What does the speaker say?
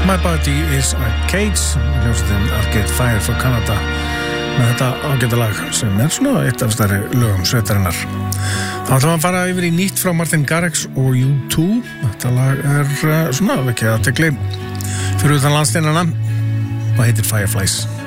My Body is a Cage, hljómsveitin Arcade Fire frá Kanada með þetta ágæta lag sem svona eitt af stærri lögum sveitarinnar. Þá ætlum við að fara yfir í nýtt frá Martin Garrix og U2. Þetta lag svona ekki athygli fyrir utan landsteinana og heitir Fireflies.